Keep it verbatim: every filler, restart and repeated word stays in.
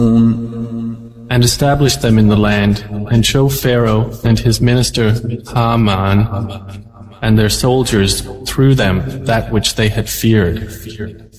And establish them in the land, and show Pharaoh and his minister Haman and their soldiers through them that which they had feared.